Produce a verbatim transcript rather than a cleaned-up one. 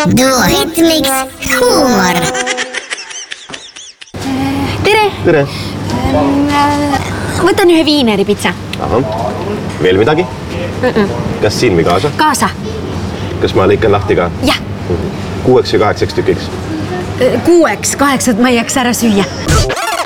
Duo ritmiks huumor. Tere! Tere! Võtan ühe viineripitsa. Ahah. Veel midagi? Mm-mm. Kas siin või kaasa? Kaasa. Kas ma lõikan lahti ka? Jah. Kuueks ja kaheksaks tükiks. Kuueks, kaheksat ma ei jääks ära süüa.